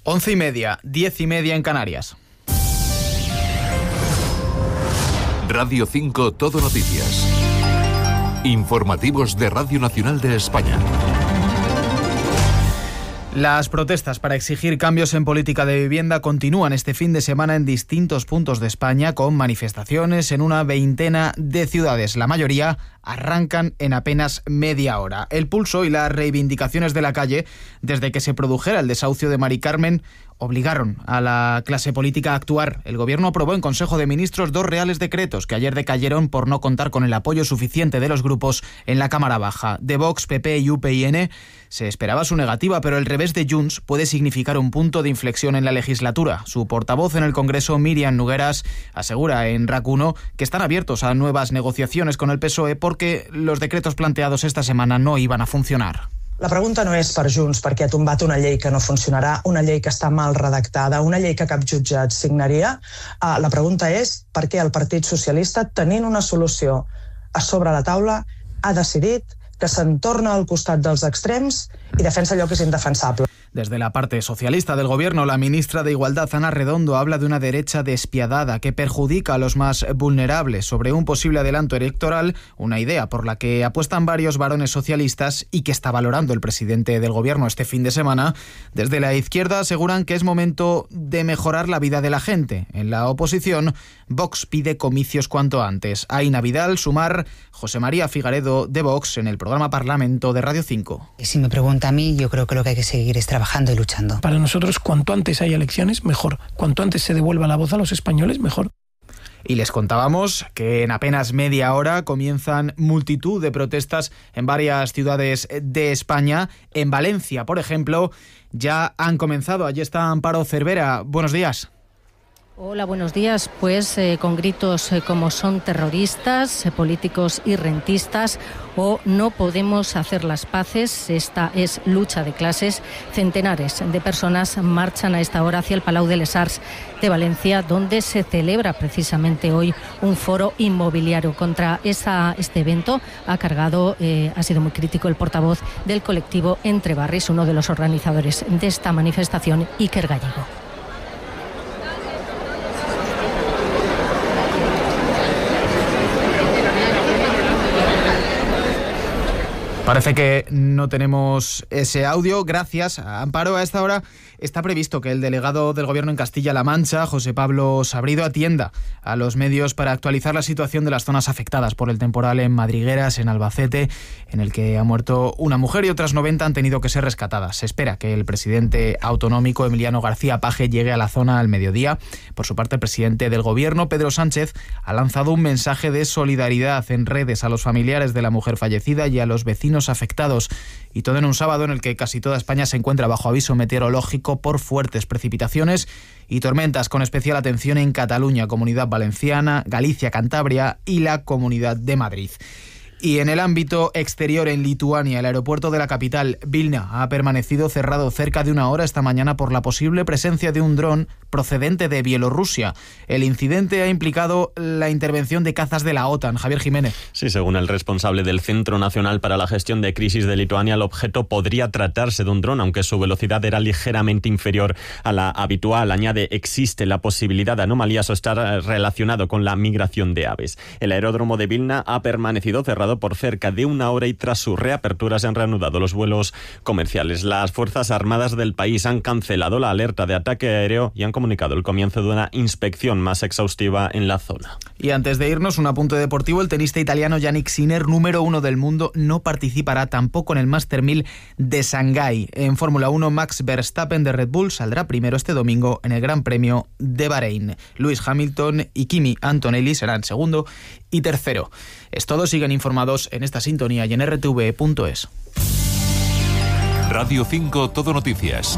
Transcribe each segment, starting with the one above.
11:30, 10:30 en Canarias. Radio 5 Todo Noticias. Informativos de Radio Nacional de España. Las protestas para exigir cambios en política de vivienda continúan este fin de semana en distintos puntos de España, con manifestaciones en una veintena de ciudades. La mayoría arrancan en apenas media hora. El pulso y las reivindicaciones de la calle, desde que se produjera el desahucio de Mari Carmen, obligaron a la clase política a actuar. El Gobierno aprobó en Consejo de Ministros 2 reales decretos que ayer decayeron por no contar con el apoyo suficiente de los grupos en la Cámara Baja. De Vox, PP y UPyN se esperaba su negativa, pero el revés de Junts puede significar un punto de inflexión en la legislatura. Su portavoz en el Congreso, Míriam Nogueras, asegura en RAC 1 que están abiertos a nuevas negociaciones con el PSOE porque los decretos planteados esta semana no iban a funcionar. La pregunta no és per Junts, perquè ha tombat una llei que no funcionarà, una llei que està mal redactada, una llei que cap jutjat signaria. La pregunta és per què el Partit Socialista, tenint una solució a sobre la taula, ha decidit que se'n torna al costat dels extrems i defensa allò que és indefensable. Desde la parte socialista del Gobierno, la ministra de Igualdad, Ana Redondo, habla de una derecha despiadada que perjudica a los más vulnerables. Sobre un posible adelanto electoral, una idea por la que apuestan varios varones socialistas y que está valorando el presidente del Gobierno este fin de semana. Desde la izquierda aseguran que es momento de mejorar la vida de la gente. En la oposición, Vox pide comicios cuanto antes. Aina Vidal, Sumar, José María Figaredo de Vox en el programa Parlamento de Radio 5. Si me pregunta a mí, yo creo que lo que hay que seguir es trabajando y luchando. Para nosotros, cuanto antes haya elecciones, mejor. Cuanto antes se devuelva la voz a los españoles, mejor. Y les contábamos que en apenas media hora comienzan multitud de protestas en varias ciudades de España. En Valencia, por ejemplo, ya han comenzado. Allí está Amparo Cervera. Buenos días. Hola, buenos días. Pues con gritos como son terroristas, políticos y rentistas o no podemos hacer las paces, esta es lucha de clases. Centenares de personas marchan a esta hora hacia el Palau de les Arts de Valencia, donde se celebra precisamente hoy un foro inmobiliario. Contra este evento ha sido muy crítico el portavoz del colectivo Entre Barris, uno de los organizadores de esta manifestación, Iker Gallego. Parece que no tenemos ese audio. Gracias, Amparo. A esta hora está previsto que el delegado del Gobierno en Castilla-La Mancha, José Pablo Sabrido, atienda a los medios para actualizar la situación de las zonas afectadas por el temporal en Madrigueras, en Albacete, en el que ha muerto una mujer y otras 90 han tenido que ser rescatadas. Se espera que el presidente autonómico, Emiliano García Paje, llegue a la zona al mediodía. Por su parte, el presidente del Gobierno, Pedro Sánchez, ha lanzado un mensaje de solidaridad en redes a los familiares de la mujer fallecida y a los vecinos afectados, y todo en un sábado en el que casi toda España se encuentra bajo aviso meteorológico por fuertes precipitaciones y tormentas, con especial atención en Cataluña, Comunidad Valenciana, Galicia, Cantabria y la Comunidad de Madrid. Y en el ámbito exterior, en Lituania, el aeropuerto de la capital, Vilna, ha permanecido cerrado cerca de una hora esta mañana por la posible presencia de un dron procedente de Bielorrusia. El incidente ha implicado la intervención de cazas de la OTAN. Javier Jiménez. Sí, según el responsable del Centro Nacional para la Gestión de Crisis de Lituania, el objeto podría tratarse de un dron, aunque su velocidad era ligeramente inferior a la habitual. Añade, existe la posibilidad de anomalías o estar relacionado con la migración de aves. El aeródromo de Vilna ha permanecido cerrado por cerca de una hora y tras su reapertura se han reanudado los vuelos comerciales. Las Fuerzas Armadas del país han cancelado la alerta de ataque aéreo y han comunicado el comienzo de una inspección más exhaustiva en la zona. Y antes de irnos, un apunte deportivo. El tenista italiano Yannick Sinner, número 1 del mundo, no participará tampoco en el Master 1000 de Shanghái. En Fórmula 1, Max Verstappen de Red Bull saldrá primero este domingo en el Gran Premio de Bahrein. Lewis Hamilton y Kimi Antonelli serán segundo y tercero. Es todo, siguen informados en esta sintonía y en rtv.es. Radio 5 Todo Noticias.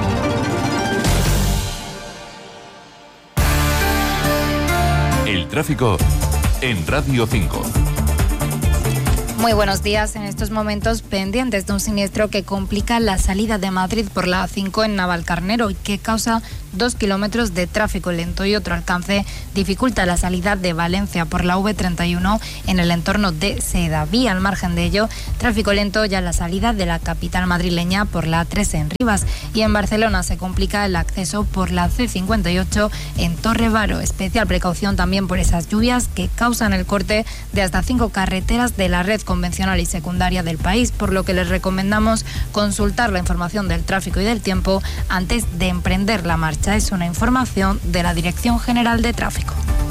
El tráfico en Radio 5. Muy buenos días. En estos momentos pendientes de un siniestro que complica la salida de Madrid por la A5 en Navalcarnero y que causa 2 kilómetros de tráfico lento y otro alcance dificulta la salida de Valencia por la V31 en el entorno de Sedaví. Al margen de ello, tráfico lento ya en la salida de la capital madrileña por la A3 en Rivas, y en Barcelona se complica el acceso por la C58 en Torre-Varo. Especial precaución también por esas lluvias que causan el corte de hasta 5 carreteras de la red convencional y secundaria del país, por lo que les recomendamos consultar la información del tráfico y del tiempo antes de emprender la marcha. Es una información de la Dirección General de Tráfico.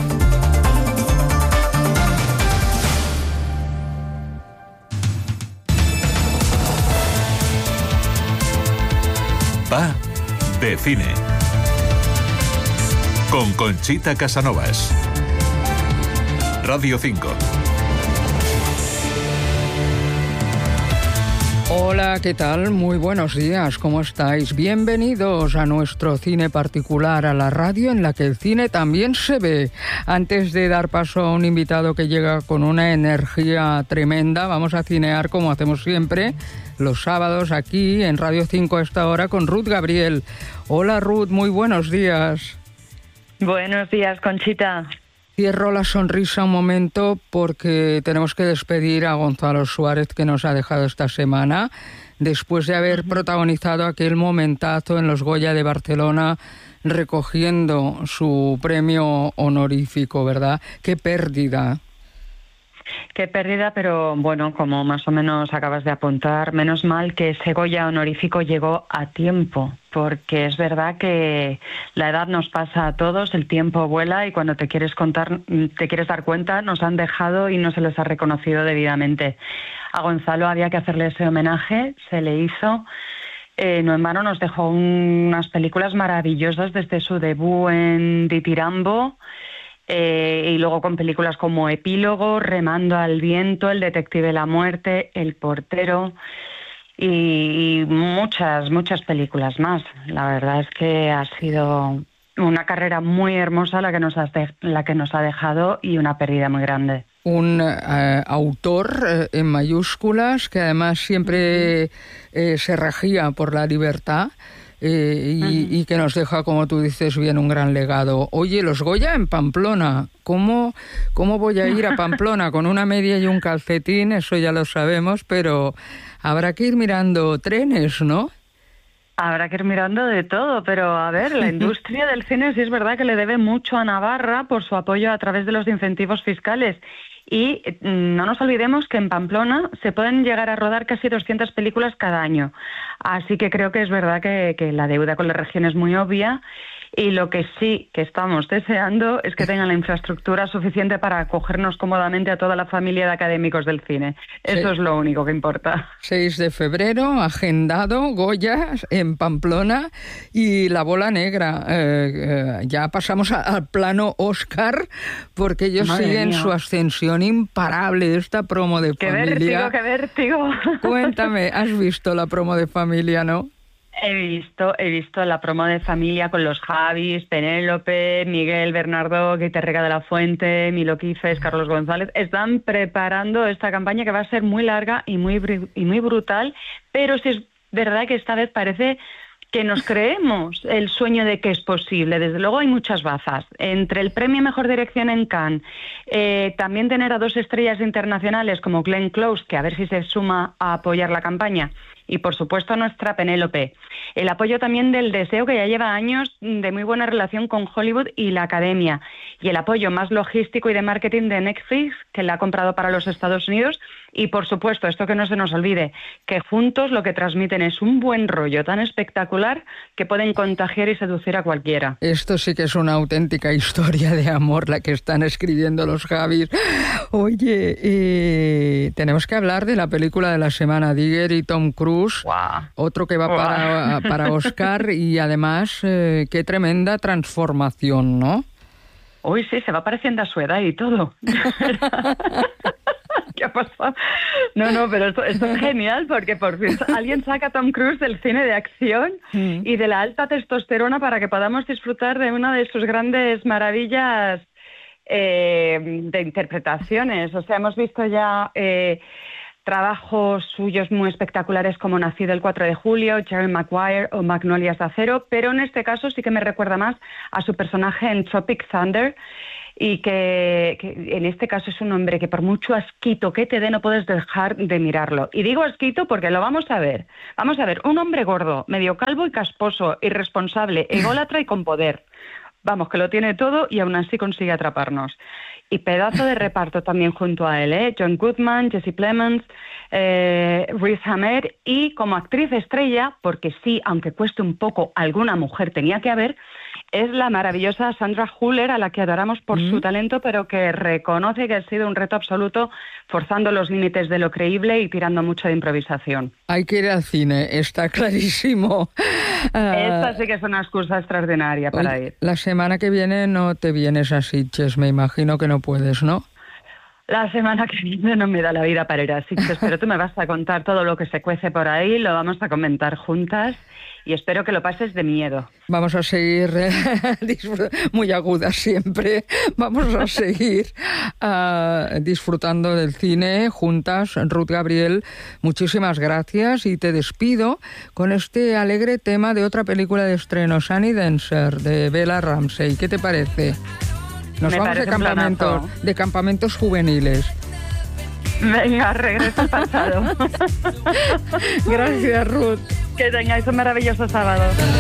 Va de cine. Con Conchita Casanovas. Radio 5. Hola, ¿qué tal? Muy buenos días, ¿cómo estáis? Bienvenidos a nuestro cine particular, a la radio en la que el cine también se ve. Antes de dar paso a un invitado que llega con una energía tremenda, vamos a cinear como hacemos siempre los sábados aquí en Radio 5 a esta hora con Ruth Gabriel. Hola Ruth, muy buenos días. Buenos días, Conchita. Cierro la sonrisa un momento porque tenemos que despedir a Gonzalo Suárez, que nos ha dejado esta semana, después de haber protagonizado aquel momentazo en los Goya de Barcelona recogiendo su premio honorífico, ¿verdad? ¡Qué pérdida! Qué pérdida, pero bueno, como más o menos acabas de apuntar, menos mal que ese Goya honorífico llegó a tiempo, porque es verdad que la edad nos pasa a todos, el tiempo vuela y cuando te quieres dar cuenta, nos han dejado y no se les ha reconocido debidamente. A Gonzalo había que hacerle ese homenaje, se le hizo. No en vano nos dejó unas películas maravillosas desde su debut en Ditirambo, y luego con películas como Epílogo, Remando al viento, El detective de la muerte, El portero y muchas películas más. La verdad es que ha sido una carrera muy hermosa la que nos ha dejado y una pérdida muy grande. Un autor en mayúsculas que además siempre se regía por la libertad. Y que nos deja, como tú dices bien, un gran legado. Oye, los Goya en Pamplona, ¿cómo voy a ir a Pamplona con una media y un calcetín? Eso ya lo sabemos, pero habrá que ir mirando trenes, ¿no? Habrá que ir mirando de todo, pero a ver, la industria del cine sí es verdad que le debe mucho a Navarra por su apoyo a través de los incentivos fiscales. Y no nos olvidemos que en Pamplona se pueden llegar a rodar casi 200 películas cada año. Así que creo que es verdad que la deuda con la región es muy obvia. Y lo que sí que estamos deseando es que tengan la infraestructura suficiente para acogernos cómodamente a toda la familia de académicos del cine. Eso es lo único que importa. 6 de febrero, agendado, Goya en Pamplona y La Bola Negra. Ya pasamos al plano Oscar porque ellos siguen su ascensión imparable. Esta promo de Familia. ¡Qué vértigo! Cuéntame, ¿has visto la promo de Familia, no? He visto la promo de Familia con los Javis, Penélope, Miguel Bernardo, Guiterrega de la Fuente, Milo Quifes, Carlos González. Están preparando esta campaña que va a ser muy larga y muy brutal, pero sí es verdad que esta vez parece que nos creemos el sueño de que es posible. Desde luego hay muchas bazas. Entre el premio Mejor Dirección en Cannes, también tener a 2 estrellas internacionales como Glenn Close, que a ver si se suma a apoyar la campaña, y por supuesto nuestra Penélope. El apoyo también del Deseo, que ya lleva años de muy buena relación con Hollywood y la Academia, y el apoyo más logístico y de marketing de Netflix, que la ha comprado para los Estados Unidos, y por supuesto, esto que no se nos olvide, que juntos lo que transmiten es un buen rollo tan espectacular que pueden contagiar y seducir a cualquiera. Esto sí que es una auténtica historia de amor la que están escribiendo los Javis. Oye, tenemos que hablar de la película de la semana, Digger y Tom Cruise. Otro que va para Oscar y además qué tremenda transformación, ¿no? Uy, sí, se va pareciendo a su edad y todo. ¿Qué ha pasado? No, pero esto es genial porque por fin alguien saca a Tom Cruise del cine de acción y de la alta testosterona para que podamos disfrutar de una de sus grandes maravillas de interpretaciones. O sea, hemos visto ya trabajos suyos muy espectaculares como Nacido el 4 de julio, Jerry Maguire o Magnolias de acero, pero en este caso sí que me recuerda más a su personaje en Tropic Thunder, y que en este caso es un hombre que por mucho asquito que te dé no puedes dejar de mirarlo. Y digo asquito porque lo vamos a ver. Vamos a ver, un hombre gordo, medio calvo y casposo, irresponsable, ególatra y con poder. Vamos, que lo tiene todo y aún así consigue atraparnos. Y pedazo de reparto también junto a él, ¿eh? John Goodman, Jesse Plemons, Riz Ahmed, y como actriz estrella, porque sí, aunque cueste un poco, alguna mujer tenía que haber, es la maravillosa Sandra Hüller, a la que adoramos por su talento, pero que reconoce que ha sido un reto absoluto, forzando los límites de lo creíble y tirando mucho de improvisación. Hay que ir al cine, está clarísimo. Esta sí que es una excusa extraordinaria para ir. La semana que viene no te vienes a Sitges, me imagino que no puedes, ¿no? La semana que viene no me da la vida para ir a Sitges, pero tú me vas a contar todo lo que se cuece por ahí, lo vamos a comentar juntas y espero que lo pases de miedo. Vamos a seguir, muy aguda siempre, vamos a seguir disfrutando del cine juntas. Ruth Gabriel, muchísimas gracias y te despido con este alegre tema de otra película de estreno, Sunny Dancer, de Bella Ramsey. ¿Qué te parece? Nos vamos de campamentos juveniles. Venga, regreso al pasado. Gracias, Ruth. Que tengáis un maravilloso sábado.